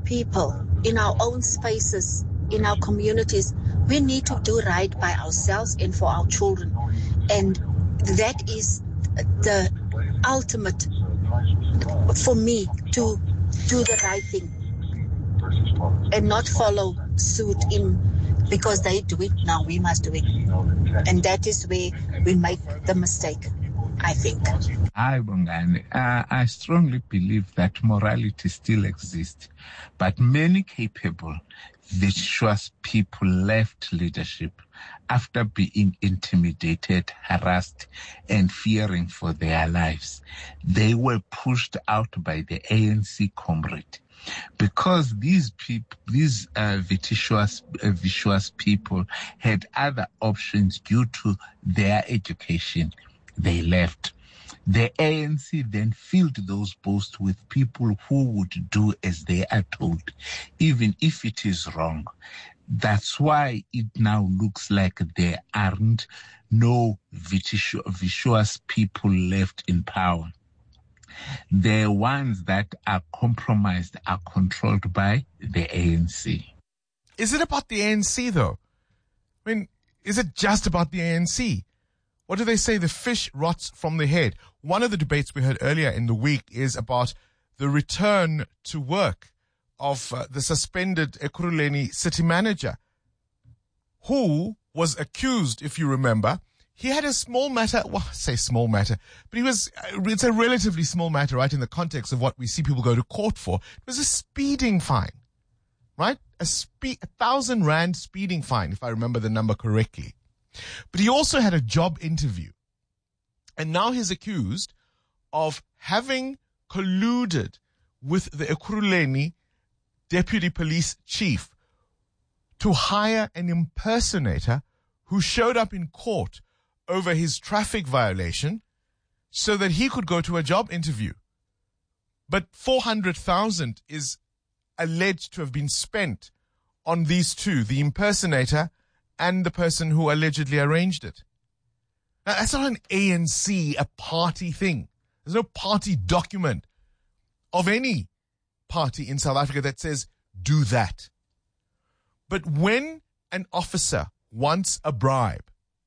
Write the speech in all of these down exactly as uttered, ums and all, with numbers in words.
people in our own spaces, in our communities, we need to do right by ourselves and for our children. And that is the ultimate for me, to do the right thing and not follow suit in because they do it, now we must do it. And that is where we make the mistake, I think. Hi, Bongani. Uh, I strongly believe that morality still exists, but many capable, virtuous people left leadership after being intimidated, harassed, and fearing for their lives. They were pushed out by the A N C comrade. Because these people, these uh, virtuous, uh, virtuous people had other options due to their education, they left. The A N C then filled those posts with people who would do as they are told, even if it is wrong. That's why it now looks like there aren't no virtuous people left in power. The ones that are compromised are controlled by the A N C. Is it about the A N C, though? I mean, is it just about the A N C? What do they say? The fish rots from the head. One of the debates we heard earlier in the week is about the return to work of uh, the suspended Ekurhuleni city manager, who was accused, if you remember. He had a small matter, well, I say small matter, but he was, it's a relatively small matter, right, in the context of what we see people go to court for. It was a speeding fine, right? A spe- a thousand rand speeding fine, if I remember the number correctly. But he also had a job interview. And now he's accused of having colluded with the Ekurhuleni deputy police chief to hire an impersonator who showed up in court over his traffic violation so that he could go to a job interview. But four hundred thousand is alleged to have been spent on these two, the impersonator and the person who allegedly arranged it. Now, that's not an A N C, a party thing. There's no party document of any party in South Africa that says, do that. But when an officer wants a bribe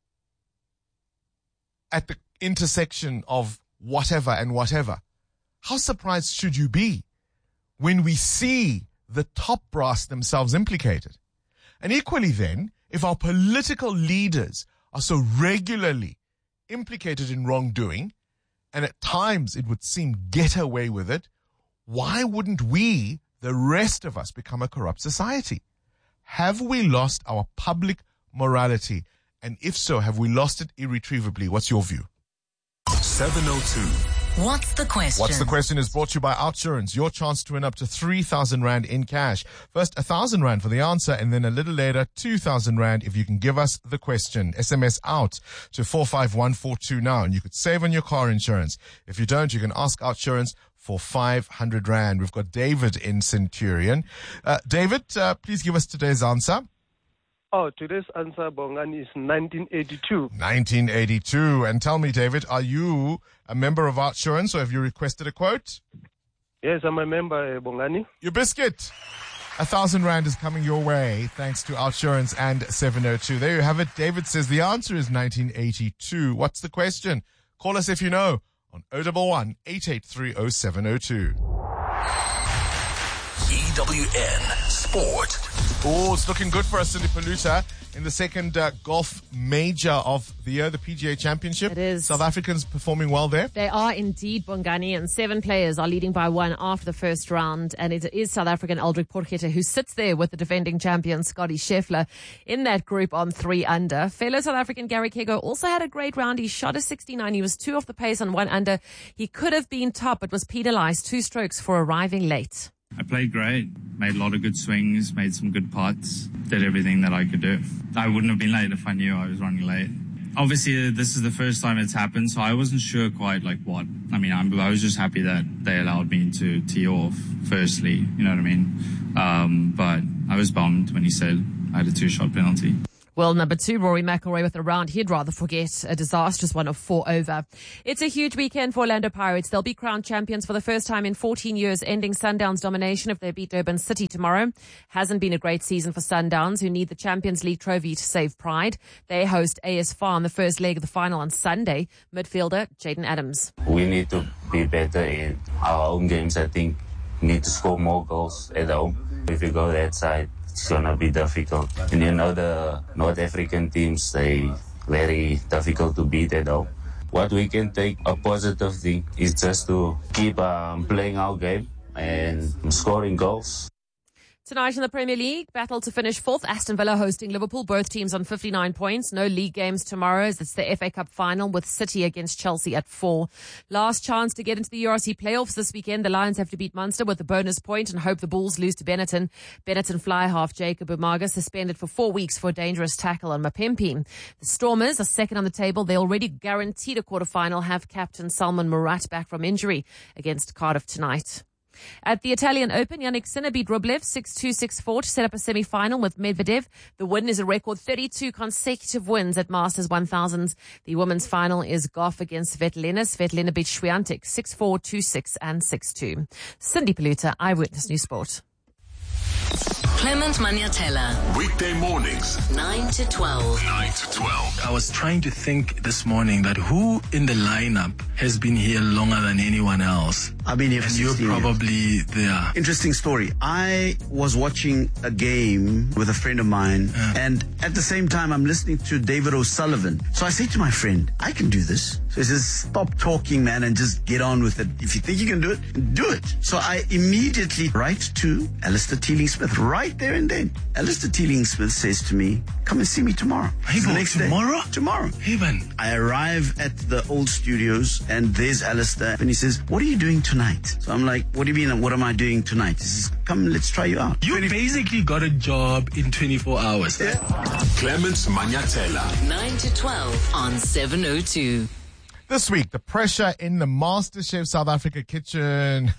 at the intersection of whatever and whatever, how surprised should you be when we see the top brass themselves implicated? And equally then, if our political leaders are so regularly implicated in wrongdoing, and at times it would seem get away with it, why wouldn't we, the rest of us, become a corrupt society? Have we lost our public morality? And if so, have we lost it irretrievably? What's your view? seven oh two. What's the question? What's the question is brought to you by Outsurance. Your chance to win up to three thousand rand in cash. First, one thousand rand for the answer, and then a little later, two thousand rand if you can give us the question. S M S out to four five one four two now, and you could save on your car insurance. If you don't, you can ask Outsurance for five hundred rand. We've got David in Centurion. Uh, David, uh, please give us today's answer. Oh, today's answer, Bongani, is nineteen eighty-two. nineteen eighty-two. And tell me, David, are you a member of Outsurance or have you requested a quote? Yes, I'm a member, uh, Bongani. Your biscuit. A thousand rand is coming your way thanks to Outsurance and seven oh two. There you have it. David says the answer is nineteen eighty-two. What's the question? Call us if you know on oh one one, eight eight three, oh seven oh two. E W N Sport. Oh, it's looking good for us, Cindy Paluta, in the second uh, golf major of the year, the P G A Championship. It is. South Africans performing well there. They are indeed, Bongani, and seven players are leading by one after the first round, and it is South African Aldrich Potgieter who sits there with the defending champion Scotty Scheffler in that group on three under. Fellow South African Gary Kego also had a great round. He shot a sixty-nine. He was two off the pace on one under. He could have been top, but was penalised two strokes for arriving late. I played great, made a lot of good swings, made some good putts, did everything that I could do. I wouldn't have been late if I knew I was running late. Obviously, this is the first time it's happened, so I wasn't sure quite like what. I mean, I'm, I was just happy that they allowed me to tee off firstly, you know what I mean? Um, but I was bummed when he said I had a two-shot penalty. World number two, Rory McIlroy with a round he'd rather forget, a disastrous one of four over. It's a huge weekend for Orlando Pirates. They'll be crowned champions for the first time in fourteen years, ending Sundowns' domination if they beat Durban City tomorrow. Hasn't been a great season for Sundowns, who need the Champions League trophy to save pride. They host A S F A R in the first leg of the final on Sunday. Midfielder Jaden Adams. We need to be better in our own games. I think need to score more goals at home. If you go that side, it's gonna be difficult. And you know the North African teams, they very difficult to beat at home. What we can take a positive thing is just to keep um, playing our game and scoring goals. Tonight in the Premier League, battle to finish fourth. Aston Villa hosting Liverpool, both teams on fifty-nine points. No league games tomorrow as it's the F A Cup final with City against Chelsea at four. Last chance to get into the U R C playoffs this weekend. The Lions have to beat Munster with a bonus point and hope the Bulls lose to Benetton. Benetton fly half Jacob Umaga suspended for four weeks for a dangerous tackle on Mapimpi. The Stormers are second on the table. They already guaranteed a quarterfinal, have captain Salman Murat back from injury against Cardiff tonight. At the Italian Open, Yannick Sinner beat Rublev six two, six four to set up a semi-final with Medvedev. The win is a record thirty-two consecutive wins at Masters one thousands. The women's final is Goff against Svetlana. Svetlana beat Swiatek six four, two six and six two. Cindy Paluta, Eyewitness News Sport. Clement Maniatella. Weekday mornings, nine to twelve. nine to twelve. I was trying to think this morning that who in the lineup has been here longer than anyone else? I've been here for and you're sixteen probably years. there. Interesting story. I was watching a game with a friend of mine, yeah. and at the same time, I'm listening to David O'Sullivan. So I say to my friend, I can do this. So he says, stop talking, man, and just get on with it. If you think you can do it, do it. So I immediately write to Alistair Teeling-Smith right there and then. Alistair Teeling-Smith says to me, come and see me tomorrow. Hey, the next tomorrow? Day. Tomorrow. Hey, man. I arrive at the old studios, and there's Alistair, and he says, what are you doing tonight? So I'm like, what do you mean, what am I doing tonight? He says, come, let's try you out. You twenty basically got a job in twenty-four hours. Yeah. Clement Maniatella. nine to twelve on seven oh two. This week, the pressure in the MasterChef South Africa kitchen.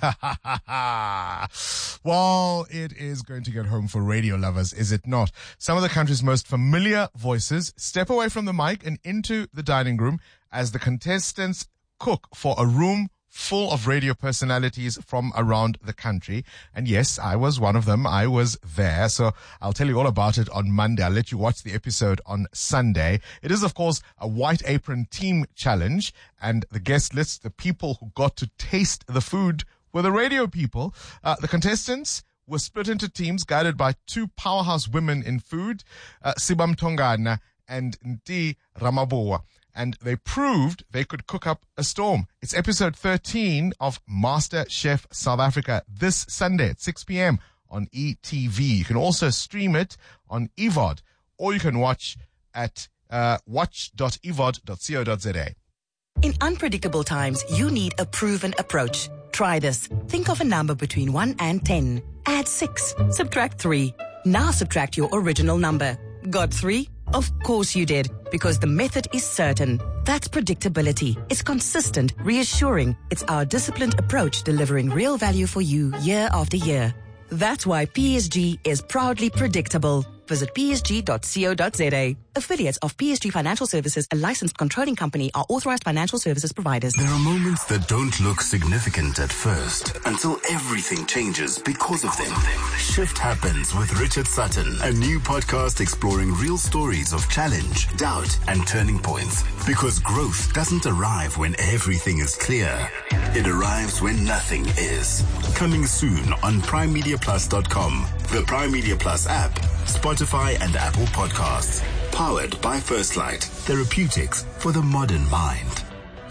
Well, it is going to get home for radio lovers, is it not? Some of the country's most familiar voices step away from the mic and into the dining room as the contestants cook for a room full of radio personalities from around the country. And yes, I was one of them. I was there. So I'll tell you all about it on Monday. I'll let you watch the episode on Sunday. It is, of course, a white apron team challenge. And the guest list, the people who got to taste the food, were the radio people. Uh, the contestants were split into teams guided by two powerhouse women in food, uh, Sibam Tongana and Nti Ramaboa. And they proved they could cook up a storm. It's episode thirteen of MasterChef South Africa this Sunday at six p.m. on E T V. You can also stream it on E V O D, or you can watch at uh, watch dot e v o d dot co dot z a. In unpredictable times, you need a proven approach. Try this. Think of a number between one and ten. Add six. Subtract three. Now subtract your original number. Got three? Of course you did, because the method is certain. That's predictability. It's consistent, reassuring. It's our disciplined approach delivering real value for you year after year. That's why P S G is proudly predictable. Visit p s g dot co dot z a. Affiliates of P S G Financial Services, a licensed controlling company, are authorized financial services providers. There are moments that don't look significant at first until everything changes because of them. Shift Happens with Richard Sutton, a new podcast exploring real stories of challenge, doubt, and turning points. Because growth doesn't arrive when everything is clear. It arrives when nothing is. Coming soon on prime media plus dot com, the Prime Media Plus app, Spotify, and Apple Podcasts. Powered by First Light. Therapeutics for the modern mind.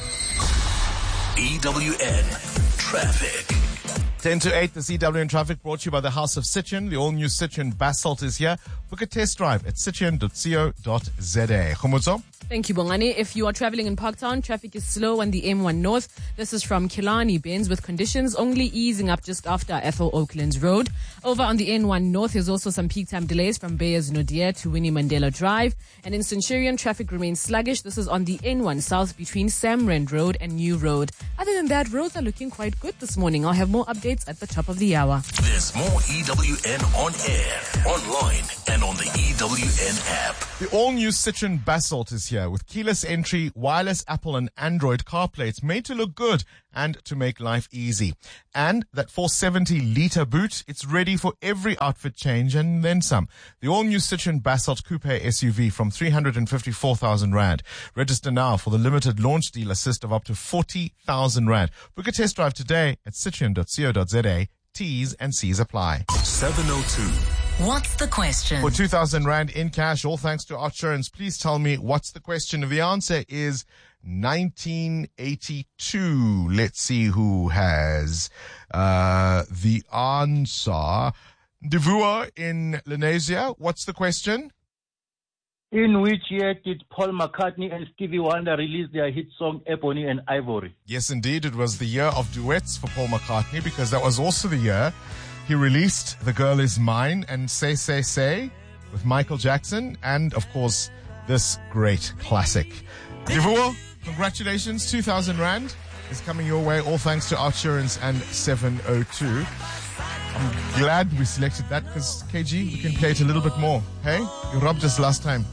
E W N Traffic. ten to eight, the C W N Traffic brought to you by the House of Citroen. The all-new Citroen Basalt is here. Book a test drive at citroen dot co dot z a. Khumutso. Thank you, Bongani. If you are traveling in Parktown, traffic is slow on the M one North. This is from Killarney Bends, with conditions only easing up just after Ethel Oaklands Road. Over on the N one North, there's also some peak time delays from Beyers Naudé to Winnie Mandela Drive. And in Centurion, traffic remains sluggish. This is on the N one South between Samrand Road and New Road. Other than that, roads are looking quite good this morning. I'll have more updates at the top of the hour. There's more E W N on air, online, and on the E W N app. The all-new Citroen Basalt is here with keyless entry, wireless Apple and Android CarPlay. It's made to look good and to make life easy. And that four hundred seventy litre boot, it's ready for every outfit change and then some. The all-new Citroen Basalt Coupe S U V from three hundred fifty-four thousand rand. Register now for the limited launch deal assist of up to forty thousand rand. Book a test drive today at citroen dot co dot za. T's and C's apply. seven oh two. What's the question? For two thousand rand in cash, all thanks to Outsurance. Please tell me, what's the question? The answer is nineteen eighty-two. Let's see who has uh, the answer. Devua in Lenasia, what's the question? In which year did Paul McCartney and Stevie Wonder release their hit song Ebony and Ivory? Yes, indeed. It was the year of duets for Paul McCartney, because that was also the year he released The Girl Is Mine and Say, Say, Say with Michael Jackson, and, of course, this great classic. Devua, congratulations. two thousand rand is coming your way, all thanks to Outsurance and seven oh two. I'm glad we selected that because, K G, we can play it a little bit more. Hey? You robbed us last time.